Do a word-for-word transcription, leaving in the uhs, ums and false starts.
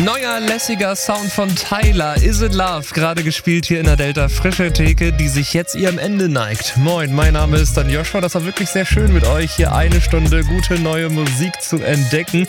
Neuer, lässiger Sound von Tyler, Is It Love, gerade gespielt hier in der Delta Frische Theke, die sich jetzt ihrem Ende neigt. Moin, mein Name ist dann Joshua, das war wirklich sehr schön mit euch hier eine Stunde gute neue Musik zu entdecken.